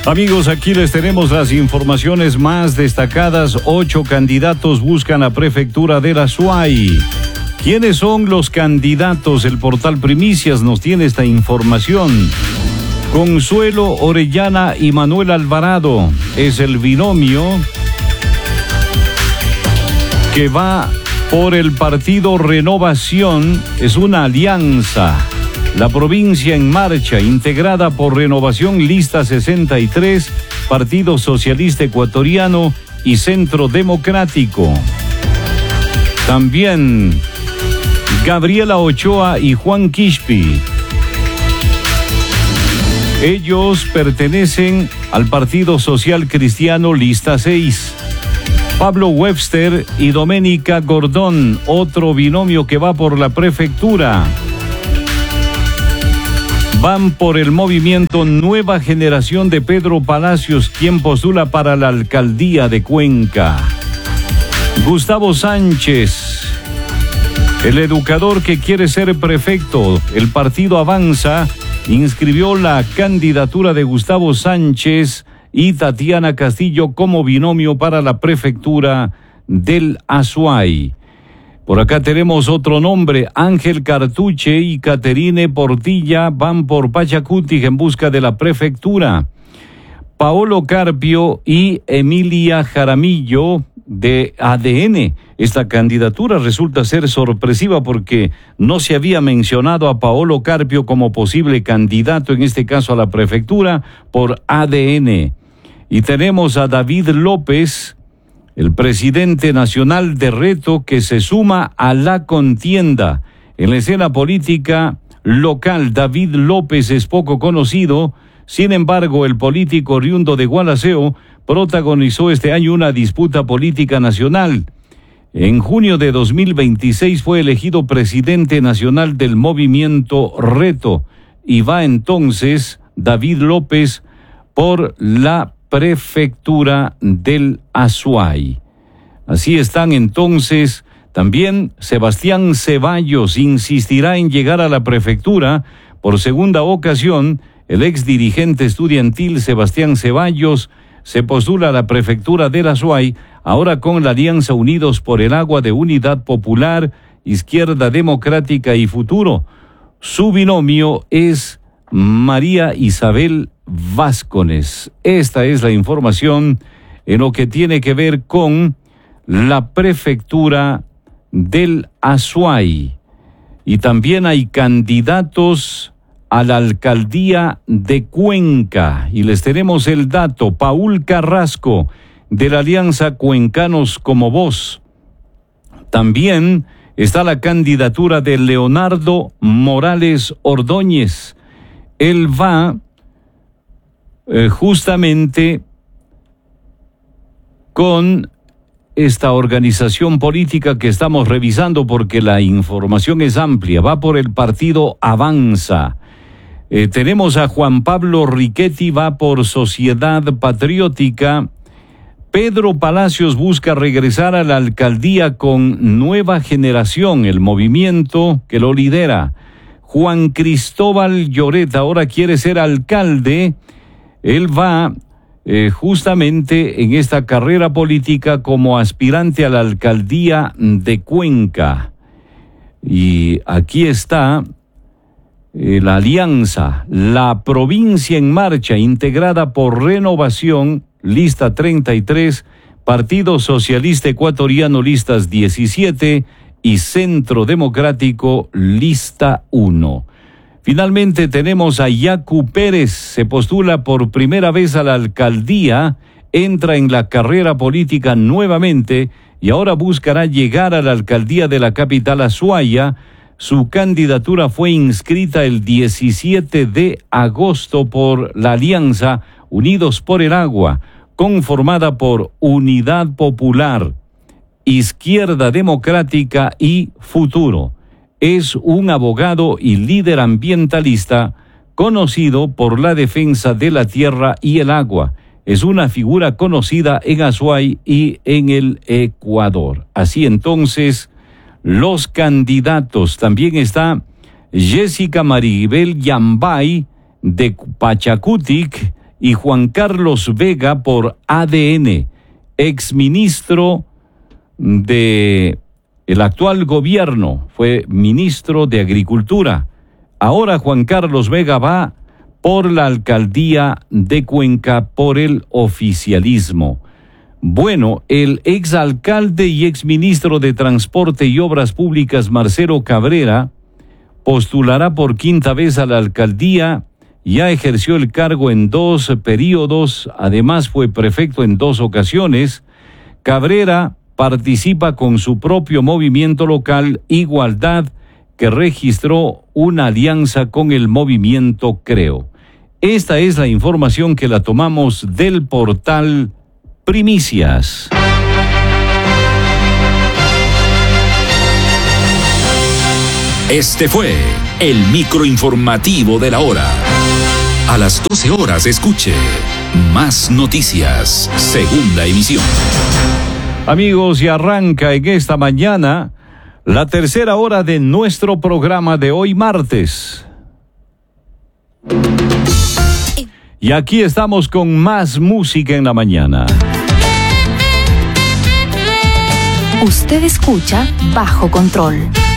Amigos, aquí les tenemos las informaciones más destacadas. 8 candidatos buscan la prefectura del Azuay. ¿Quiénes son los candidatos? El portal Primicias nos tiene esta información. Consuelo Orellana y Manuel Alvarado es el binomio que va por el partido Renovación. Es una alianza. La provincia en marcha, integrada por Renovación Lista 63, Partido Socialista Ecuatoriano y Centro Democrático. También Gabriela Ochoa y Juan Quispe. Ellos pertenecen al Partido Social Cristiano Lista 6. Pablo Webster y Doménica Gordón, otro binomio que va por la prefectura. Van por el movimiento Nueva Generación de Pedro Palacios, quien postula para la alcaldía de Cuenca. Gustavo Sánchez, el educador que quiere ser prefecto. El partido Avanza inscribió la candidatura de Gustavo Sánchez y Tatiana Castillo como binomio para la prefectura del Azuay. Por acá tenemos otro nombre. Ángel Cartuche y Caterine Portilla van por Pachacuti en busca de la prefectura. Paolo Carpio y Emilia Jaramillo de ADN. Esta candidatura resulta ser sorpresiva porque no se había mencionado a Paolo Carpio como posible candidato, en este caso a la prefectura, por ADN. Y tenemos a David López, el presidente nacional de Reto, que se suma a la contienda. En la escena política local, David López es poco conocido. Sin embargo, el político oriundo de Gualaceo protagonizó este año una disputa política nacional. En junio de 2026 fue elegido presidente nacional del movimiento Reto y va entonces David López por la prefectura del Azuay. Así están entonces. También Sebastián Ceballos insistirá en llegar a la prefectura por segunda ocasión. El ex dirigente estudiantil Sebastián Ceballos se postula a la prefectura del Azuay, ahora con la alianza Unidos por el Agua de Unidad Popular, Izquierda Democrática y Futuro. Su binomio es María Isabel Vázquez. Esta es la información en lo que tiene que ver con la prefectura del Azuay. Y también hay candidatos a la alcaldía de Cuenca. Y les tenemos el dato. Paul Carrasco, de la Alianza Cuencanos como Voz. También está la candidatura de Leonardo Morales Ordóñez. Él va justamente con esta organización política que estamos revisando porque la información es amplia. Va por el partido Avanza. Tenemos a Juan Pablo Riquetti, va por Sociedad Patriótica. Pedro Palacios busca regresar a la alcaldía con Nueva Generación, el movimiento que lo lidera. Juan Cristóbal Lloret ahora quiere ser alcalde. Él va justamente en esta carrera política como aspirante a la alcaldía de Cuenca. Y aquí está la alianza, la provincia en marcha, integrada por Renovación, lista 33, Partido Socialista Ecuatoriano, listas 17, y Centro Democrático, lista 1. Finalmente tenemos a Yacu Pérez, se postula por primera vez a la alcaldía, entra en la carrera política nuevamente y ahora buscará llegar a la alcaldía de la capital Azuaya. Su candidatura fue inscrita el 17 de agosto por la Alianza Unidos por el Agua, conformada por Unidad Popular, Izquierda Democrática y Futuro. Es un abogado y líder ambientalista conocido por la defensa de la tierra y el agua. Es una figura conocida en Azuay y en el Ecuador. Así entonces, los candidatos. También está Jessica Maribel Yambay de Pachacutic y Juan Carlos Vega por ADN, exministro de el actual gobierno, fue ministro de Agricultura. Ahora Juan Carlos Vega va por la alcaldía de Cuenca por el oficialismo. Bueno, el exalcalde y exministro de Transporte y Obras Públicas, Marcelo Cabrera, postulará por quinta vez a la alcaldía. Ya ejerció el cargo en 2 periodos, además fue prefecto en 2 ocasiones. Cabrera participa con su propio movimiento local, Igualdad, que registró una alianza con el movimiento Creo. Esta es la información que la tomamos del portal Primicias. Este fue el microinformativo de la hora. A las 12 horas escuche Más Noticias, segunda emisión. Amigos, y arranca en esta mañana la tercera hora de nuestro programa de hoy martes. Y aquí estamos con más música en la mañana. Usted escucha Bajo Control.